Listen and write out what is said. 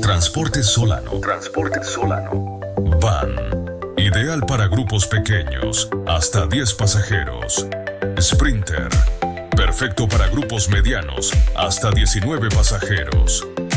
Transporte Solano. Transporte Solano. Van. Ideal para grupos pequeños, hasta 10 pasajeros. Sprinter. Perfecto para grupos medianos, hasta 19 pasajeros.